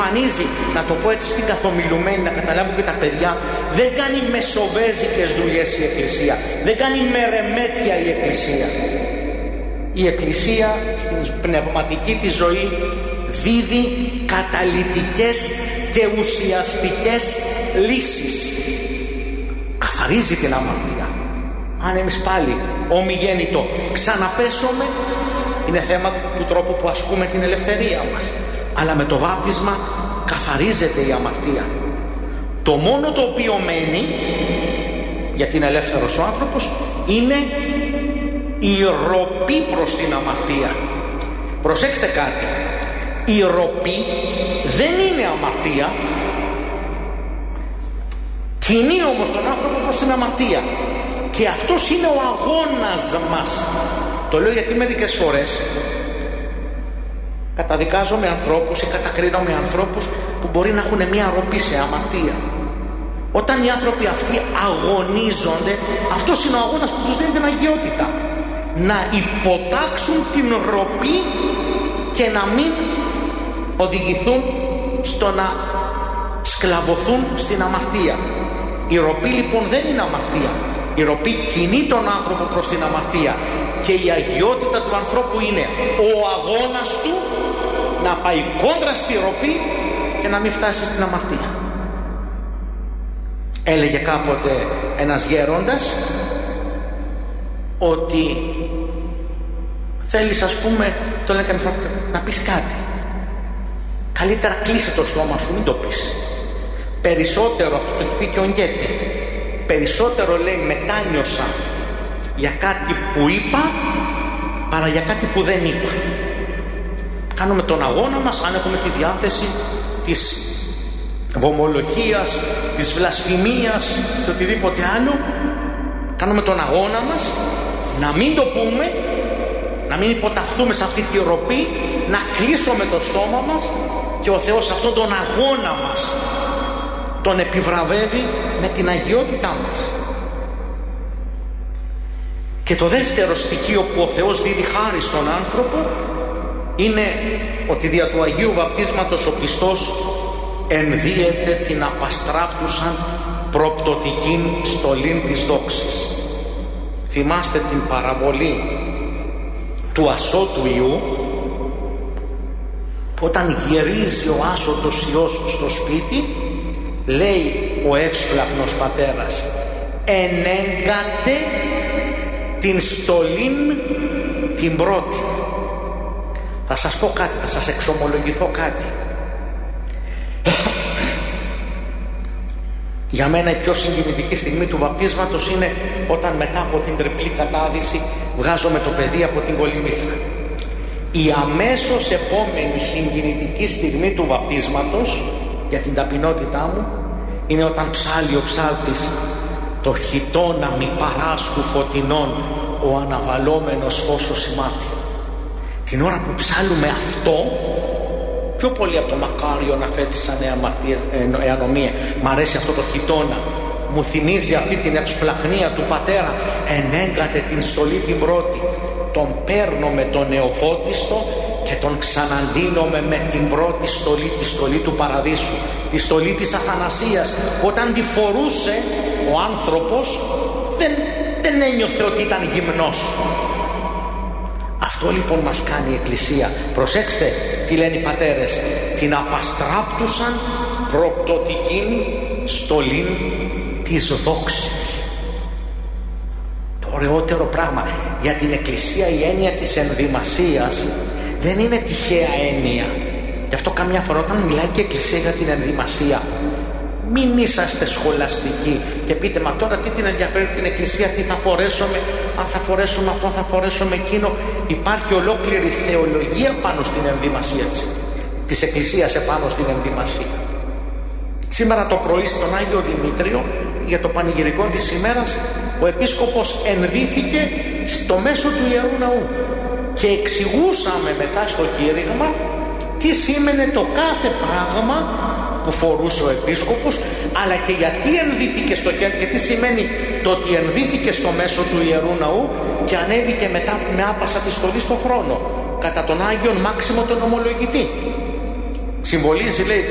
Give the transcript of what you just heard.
εξαφανίζει, να το πω έτσι στην καθομιλουμένη, να καταλάβουν και τα παιδιά, δεν κάνει μεσοβέζικες δουλειές η Εκκλησία, δεν κάνει μερεμέτια η Εκκλησία. Η Εκκλησία στην πνευματική της ζωή δίδει καταλυτικές και ουσιαστικές λύσεις. Καθαρίζει την αμαρτία. Αν εμείς πάλι ομιγέννητο ξαναπέσουμε, είναι θέμα του τρόπου που ασκούμε την ελευθερία μας. Αλλά με το βάπτισμα καθαρίζεται η αμαρτία. Το μόνο το οποίο μένει, γιατί είναι ελεύθερος ο άνθρωπος, είναι η ροπή προς την αμαρτία. Προσέξτε κάτι, η ροπή δεν είναι αμαρτία, κινεί όμως τον άνθρωπο προς την αμαρτία, και αυτός είναι ο αγώνας μας. Το λέω γιατί μερικές φορές καταδικάζω με ανθρώπους ή κατακρίνω με ανθρώπους που μπορεί να έχουν μια ροπή σε αμαρτία. Όταν οι άνθρωποι αυτοί αγωνίζονται, αυτός είναι ο αγώνας που τους δίνει την αγιότητα. Να υποτάξουν την ροπή και να μην οδηγηθούν στο να σκλαβωθούν στην αμαρτία. Η ροπή λοιπόν δεν είναι αμαρτία. Η ροπή κινεί τον άνθρωπο προς την αμαρτία, και η αγιότητα του ανθρώπου είναι ο αγώνας του να πάει κόντρα στη ροπή και να μην φτάσει στην αμαρτία. Έλεγε κάποτε ένας γέροντας ότι θέλεις, ας πούμε, το λένε κάποιοι άνθρωποι, να πεις κάτι, καλύτερα κλείσε το στόμα σου, μην το πεις. Περισσότερο, αυτό το έχει πει και ο Γκέτε, περισσότερο λέει μετάνιωσα για κάτι που είπα παρά για κάτι που δεν είπα. Κάνουμε τον αγώνα μας, αν έχουμε τη διάθεση της βομολογίας, της βλασφημίας και οτιδήποτε άλλο, κάνουμε τον αγώνα μας να μην το πούμε, να μην υποταχθούμε σε αυτή τη ροπή, να κλείσουμε το στόμα μας, και ο Θεός αυτόν τον αγώνα μας τον επιβραβεύει με την αγιότητά μας. Και το δεύτερο στοιχείο που ο Θεός δίδει χάρη στον άνθρωπο είναι ότι δια του Αγίου Βαπτίσματος ο πιστός ενδύεται την απαστράπτουσαν προπτωτικήν στολήν της δόξης. Θυμάστε την παραβολή του ασώτου Ιού, που όταν γυρίζει ο άσωτος Υιός στο σπίτι, λέει ο εύσπλαχνος πατέρας, ενέγκατε την στολήν την πρώτη. Θα σας πω κάτι, θα σας εξομολογηθώ κάτι. Για μένα η πιο συγκινητική στιγμή του βαπτίσματος είναι όταν μετά από την τριπλή κατάδυση βγάζομαι το παιδί από την κολυμβήθρα. Η αμέσως επόμενη συγκινητική στιγμή του βαπτίσματος, για την ταπεινότητά μου, είναι όταν ψάλλει ο ψάλτης το χιτώνα μη παράσκου φωτεινών ο αναβαλόμενος φως ο σημάτιο. Την ώρα που ψάλλουμε αυτό, πιο πολύ από το μακάριο να φέτησαν εανομία, μ' αρέσει αυτό το χιτώνα, μου θυμίζει αυτή την ευσπλαχνία του πατέρα, ενέγκατε την στολή την πρώτη. Τον παίρνω με τον νεοφώτιστο και τον ξαναντίνομαι με την πρώτη στολή, τη στολή του παραδείσου, τη στολή της Αθανασίας. Όταν τη φορούσε ο άνθρωπος δεν ένιωθε ότι ήταν γυμνός. Αυτό λοιπόν μας κάνει η Εκκλησία. Προσέξτε τι λένε οι πατέρες, την απαστράπτουσαν προπτωτικήν στολήν της δόξης. Το ωραιότερο πράγμα για την Εκκλησία, η έννοια της ενδυμασίας δεν είναι τυχαία έννοια. Γι' αυτό καμιά φορά όταν μιλάει και η Εκκλησία για την ενδυμασία, μην είσαστε σχολαστικοί και πείτε, μα τώρα τι την ενδιαφέρει την Εκκλησία, τι θα φορέσουμε, αν θα φορέσουμε αυτό, αν θα φορέσουμε εκείνο. Υπάρχει ολόκληρη θεολογία πάνω στην ενδυμασία της Εκκλησίας, επάνω στην ενδυμασία. Σήμερα το πρωί στον Άγιο Δημήτριο, για το πανηγυρικό της ημέρας, ο επίσκοπος ενδύθηκε στο μέσο του Ιερού Ναού και εξηγούσαμε μετά στο κήρυγμα τι σήμαινε το κάθε πράγμα που φορούσε ο επίσκοπος, αλλά και γιατί ενδύθηκε στο κέντρο και τι σημαίνει το ότι ενδύθηκε στο μέσο του Ιερού Ναού και ανέβηκε μετά με άπασα τη στολή στο θρόνο κατά τον Άγιον Μάξιμο τον Ομολογητή. Συμβολίζει, λέει,